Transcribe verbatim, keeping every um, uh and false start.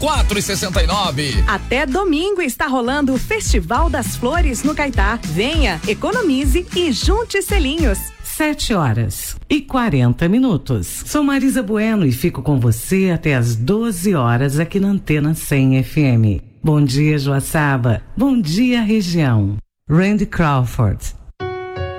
quatro e sessenta e nove. Até domingo está rolando o Festival das Flores no Caetá. Venha, economize e junte selinhos. Sete horas e quarenta minutos. Sou Marisa Bueno e fico com você até as doze horas aqui na Antena cem F M. Bom dia, Joaçaba. Bom dia, região. Randy Crawford.